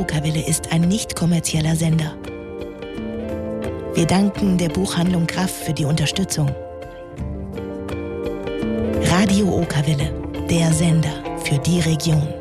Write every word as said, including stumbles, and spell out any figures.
Okawelle ist ein nicht kommerzieller Sender. Wir danken der Buchhandlung Graff für die Unterstützung. Radio Okawelle, der Sender für die Region.